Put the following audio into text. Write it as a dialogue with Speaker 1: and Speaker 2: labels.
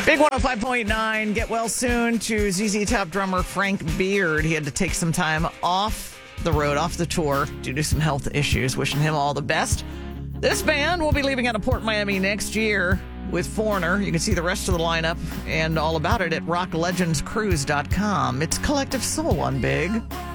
Speaker 1: Big 105.9. Get well soon to ZZ Top drummer Frank Beard. He had to take some time off the road, off the tour, due to some health issues. Wishing him all the best. This band will be leaving out of Port Miami next year with Foreigner. You can see the rest of the lineup and all about it at rocklegendscruise.com. It's Collective Soul on Big